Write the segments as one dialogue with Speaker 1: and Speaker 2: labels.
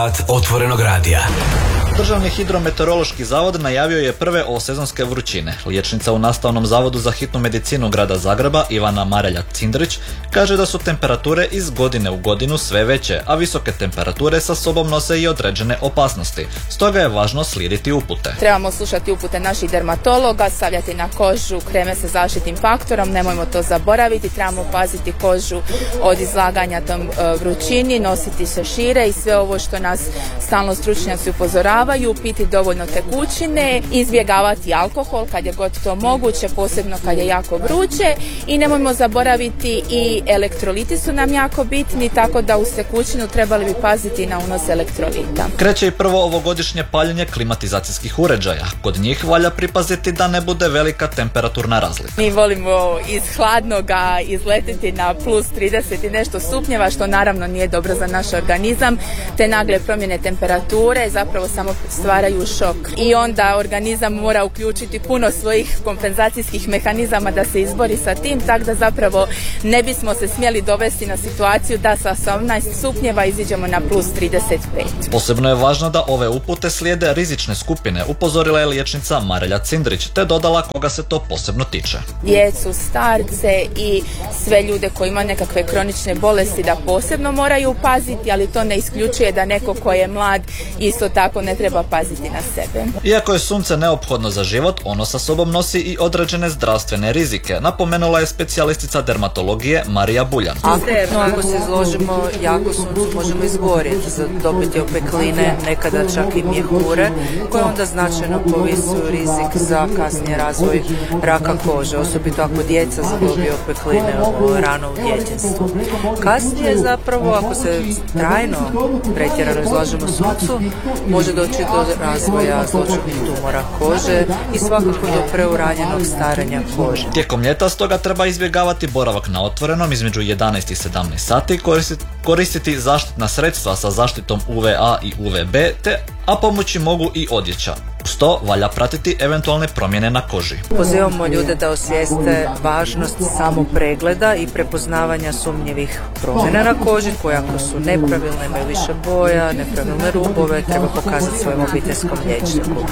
Speaker 1: Otvorenog radija.
Speaker 2: Državni hidrometeorološki zavod najavio je prve ovosezonske vrućine. Liječnica u Nastavnom zavodu za hitnu medicinu grada Zagreba Ivana Marelja-Cindrić kaže da su temperature iz godine u godinu sve veće, a visoke temperature sa sobom nose i određene opasnosti. Stoga je važno slijediti upute.
Speaker 3: Trebamo slušati upute naših dermatologa, stavljati na kožu kreme sa zaštitnim faktorom, nemojmo to zaboraviti, trebamo paziti kožu od izlaganja tom vrućini, nositi šešire i sve ovo što nas stalno stručnjaci upozoravaju, piti dovoljno tekućine, izbjegavati alkohol kad je god to moguće, posebno kad je jako vruće, i nemojmo zaboraviti i elektroliti su nam jako bitni, tako da uz tekućinu trebali bi paziti na unos elektrolita.
Speaker 2: Kreće i prvo ovogodišnje paljenje klimatizacijskih uređaja. Kod njih valja pripaziti da ne bude velika temperaturna razlika.
Speaker 3: Mi volimo iz hladnoga izletiti na plus 30 i nešto stupnjeva, što naravno nije dobro za naš organizam. Te nagle promjene temperature zapravo samo stvaraju šok. I onda organizam mora uključiti puno svojih kompenzacijskih mehanizama da se izbori sa tim, tako da zapravo ne bismo se smjeli dovesti na situaciju da sa 18 stupnjeva iziđemo na plus 35.
Speaker 2: Posebno je važno da ove upute slijede rizične skupine, upozorila je liječnica Marelja-Cindrić, te dodala koga se to posebno tiče.
Speaker 3: Djecu, starce i sve ljude koji imaju nekakve kronične bolesti da posebno moraju paziti, ali to ne isključuje da neko ko je mlad isto tako ne treba paziti na sebe.
Speaker 2: Iako je sunce neophodno za život, ono sa sobom nosi i određene zdravstvene rizike, napomenula je specijalistica dermatologije Marija Buljan.
Speaker 4: Ako se izložimo jako suncu, možemo izgorjeti, dobiti opekline, nekada čak i mjehure, koje onda značajno povisuju rizik za kasnije razvoj raka kože, osobito ako djeca dobiju opekline rano u djetinjstvu. Kasnije zapravo, ako se trajno pretjerano izlažemo suncu, može doći do razvoja zloćudnih tumora kože i svakako do preuranjenog starenja kože.
Speaker 2: Tijekom ljeta stoga treba izbjegavati boravak na otvorenom između 11 i 17 sati, koristiti zaštitna sredstva sa zaštitom UVA i UVB, a pomoći mogu i odjeća. Uz to valja pratiti eventualne promjene na koži.
Speaker 4: Pozivamo ljude da osvijeste važnost samopregleda i prepoznavanja sumnjivih promjena na koži, koje ako su nepravilne, imaju više boja, nepravilne rubove, treba pokazati svojem obiteljskom liječniku.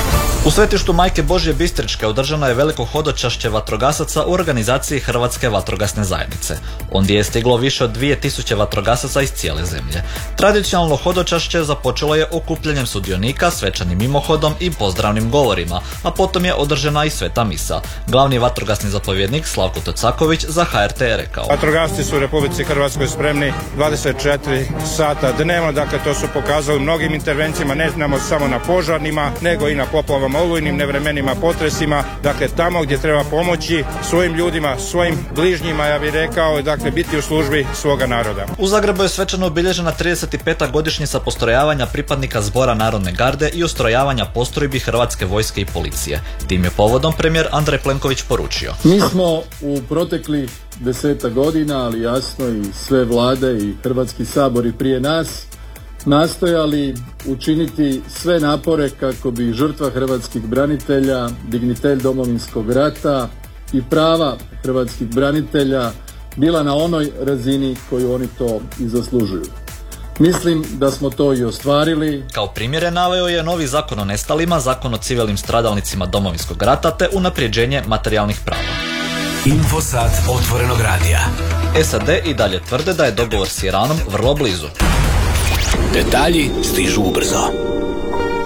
Speaker 2: U svetištu Majke Božje Bistričke održano je veliko hodočašće vatrogasaca u organizaciji Hrvatske vatrogasne zajednice. Ondje je stiglo više od 2000 vatrogasaca iz cijele zemlje. Tradicionalno hodočašće započelo je okupljanjem sudionika, svečanim mimohodom i pozdravnim govorima, a potom je održana i sveta misa. Glavni vatrogasni zapovjednik Slavko Tocaković za HRT je rekao:
Speaker 5: Vatrogasci su u Republici Hrvatskoj spremni 24 sata dnevno, dakle to su pokazali mnogim intervencijama, ne znamo samo na požarnima, nego i na poplavama, olujnim nevremenima, potresima, dakle tamo gdje treba pomoći svojim ljudima, svojim bližnjima, ja bih rekao, dakle biti u službi svoga naroda.
Speaker 2: U Zagrebu je svečano obilježena 35. godišnjica postrojavanja pripadnika Zbora Narodne garde i ustrojavanja postrojbi Hrvatske vojske i policije. Tim je povodom premijer Andrej Plenković poručio:
Speaker 6: Mi smo u proteklih 10 godina, ali jasno i sve vlade i Hrvatski sabor i prije nas, nastojali učiniti sve napore kako bi žrtva hrvatskih branitelja, dignitet Domovinskog rata i prava hrvatskih branitelja bila na onoj razini koju oni to i zaslužuju. Mislim da smo to i ostvarili.
Speaker 2: Kao primjere naveo je novi zakon o nestalima, zakon o civilnim stradalnicima Domovinskog rata te unapređenje materijalnih prava.
Speaker 1: Infosat Otvorenog radija.
Speaker 2: SAD i dalje tvrde da je dogovor s Iranom vrlo blizu.
Speaker 1: Detalji stižu ubrzo.